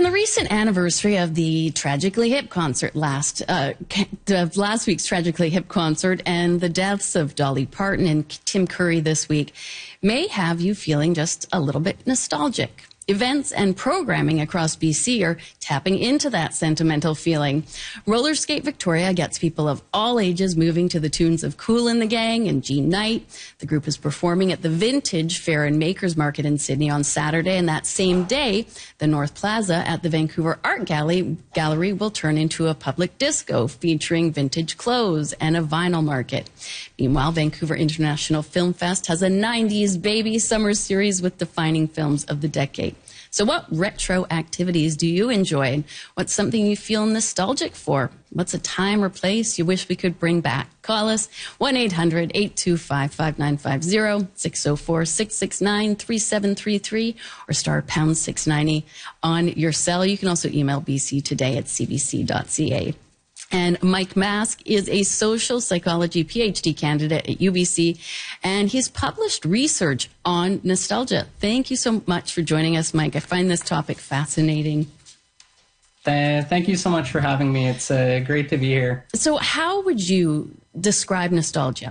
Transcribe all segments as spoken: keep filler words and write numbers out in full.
And the recent anniversary of the Tragically Hip concert last, uh, of last week's Tragically Hip concert and the deaths of Dolly Parton and Tim Curry this week may have you feeling just a little bit nostalgic. Events and programming across B C are tapping into that sentimental feeling. Roller Skate Victoria gets people of all ages moving to the tunes of Kool and the Gang and Jean Knight. The group is performing at the Vintage Fair and Makers Market in Sydney on Saturday, and that same day, the North Plaza at the Vancouver Art Gallery, Gallery will turn into a public disco featuring vintage clothes and a vinyl market. Meanwhile, Vancouver International Film Fest has a nineties baby summer series with defining films of the decade. So what retro activities do you enjoy? What's something you feel nostalgic for? What's a time or place you wish we could bring back? Call us one eight hundred, eight two five, five nine five zero, six oh four, six six nine, three seven three three, or star pound six ninety on your cell. You can also email b c today at c b c dot c a. And Mike Mask is a social psychology P H D candidate at U B C, and he's published research on nostalgia. Thank you so much for joining us, Mike. I find this topic fascinating. Thank you so much for having me. It's uh, great to be here. So how would you describe nostalgia?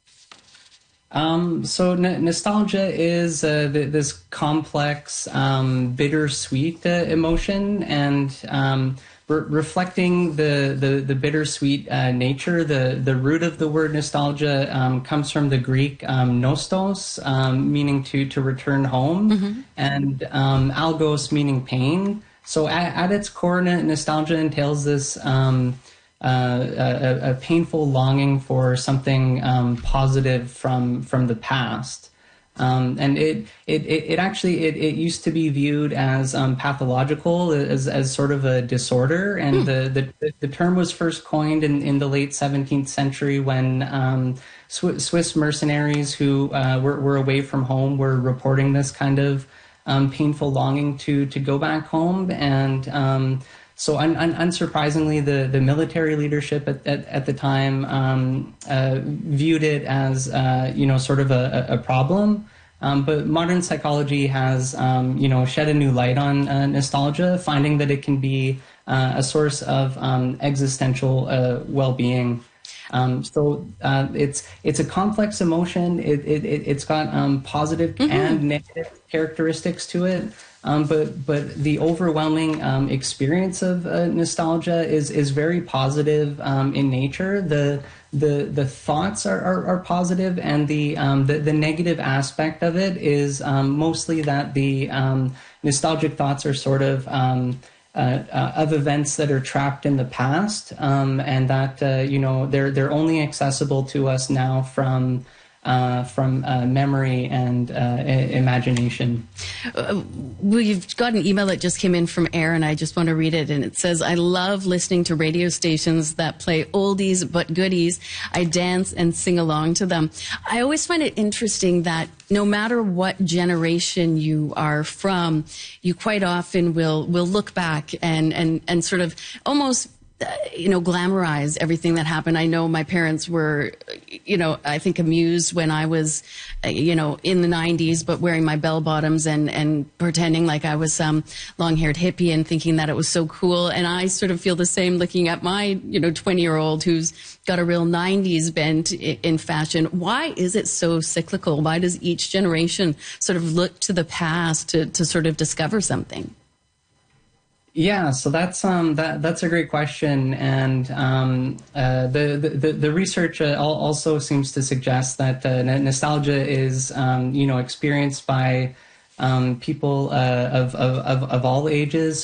Um, so n- nostalgia is uh, th- this complex, um, bittersweet uh, emotion, and um, re- reflecting the the, the bittersweet uh, nature. The the root of the word nostalgia um, comes from the Greek um, nostos, um, meaning to to return home, mm-hmm. and um, algos, meaning pain. So at, at its core, nostalgia entails this. Um, Uh, a, a painful longing for something um, positive from from the past, um, and it it it actually it, it used to be viewed as um, pathological, as as sort of a disorder, and hmm. the, the the term was first coined in, in the late seventeenth century when um, Swiss, Swiss mercenaries who uh, were were away from home were reporting this kind of um, painful longing to to go back home. And um, So un, un, unsurprisingly, the, the military leadership at, at, at the time um, uh, viewed it as, uh, you know, sort of a, a problem. Um, but modern psychology has, um, you know, shed a new light on uh, nostalgia, finding that it can be uh, a source of um, existential uh, well-being. Um, so uh, it's it's a complex emotion. It, it, it's got um, positive mm-hmm. and negative characteristics to it. Um, but but the overwhelming um, experience of uh, nostalgia is is very positive um, in nature. The the the thoughts are, are, are positive, and the, um, the the negative aspect of it is um, mostly that the um, nostalgic thoughts are sort of um, uh, uh, of events that are trapped in the past, um, and that uh, you know they're they're only accessible to us now from. Uh, from uh, memory and uh, imagination. Uh, we've got an email that just came in from Aaron. I just want to read it, and it says, I love listening to radio stations that play oldies but goodies. I dance and sing along to them. I always find it interesting that no matter what generation you are from, you quite often will will look back and, and, and sort of almost you know, glamorize everything that happened. I know my parents were, you know, I think amused when I was, you know, in the nineties, but wearing my bell bottoms and, and pretending like I was some long-haired hippie and thinking that it was so cool. And I sort of feel the same looking at my, you know, twenty-year-old who's got a real nineties bent in fashion. Why is it so cyclical? Why does each generation sort of look to the past to, to sort of discover something? Yeah, so that's um that that's a great question, and um uh, the, the the research uh, also seems to suggest that uh, nostalgia is um you know experienced by um people uh, of of of all ages.